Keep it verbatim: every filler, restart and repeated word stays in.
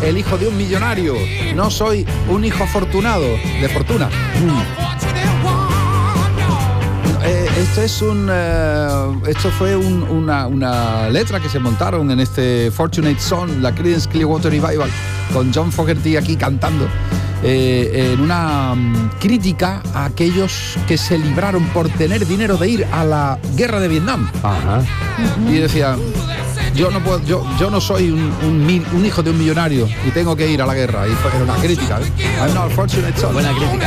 el hijo de un millonario, no soy un hijo afortunado, de fortuna. Mm. Eh, esto es un eh, esto fue un, una, una letra que se montaron en este Fortunate Son, la Creedence Clearwater Revival, con John Fogerty aquí cantando, eh, en una um, crítica a aquellos que se libraron por tener dinero de ir a la guerra de Vietnam. Ajá. Y decían, yo no puedo, yo, yo no soy un, un, un hijo de un millonario y tengo que ir a la guerra. Y fue, era una crítica, ¿eh? I'm not a fortunate son. Buena crítica.